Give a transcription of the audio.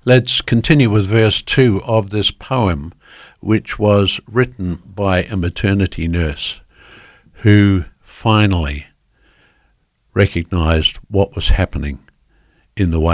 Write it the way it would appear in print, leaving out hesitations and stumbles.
Let's continue with verse 2 of this poem, which was written by a maternity nurse who finally recognized what was happening in the way